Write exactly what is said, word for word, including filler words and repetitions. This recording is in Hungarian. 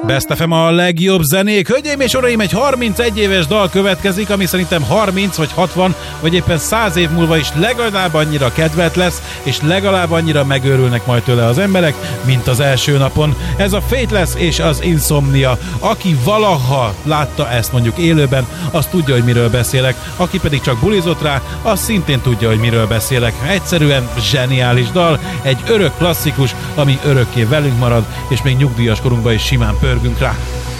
Best ef em a legjobb zenék. Hölgyeim és uraim, egy harmincegy éves dal következik, ami szerintem harminc vagy hatvan vagy éppen száz év múlva is legalább annyira kedvelt lesz, és legalább annyira megőrülnek majd tőle az emberek, mint az első napon. Ez a Faithless és az Insomnia. Aki valaha látta ezt mondjuk élőben, az tudja, hogy miről beszélek. Aki pedig csak bulizott rá, az szintén tudja, hogy miről beszélek. Egyszerűen zseniális dal, egy örök klasszikus, ami örökké velünk marad, és még nyugdíjas korunkban is simán pörgünk rá.